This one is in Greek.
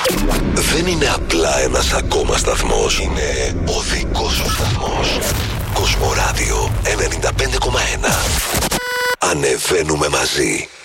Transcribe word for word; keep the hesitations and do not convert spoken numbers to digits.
Δεν είναι απλά ένας ακόμα σταθμός. Είναι ο δικός σου σταθμός. Κοσμοράδιο ενενήντα πέντε κόμμα ένα. Ανεβαίνουμε μαζί.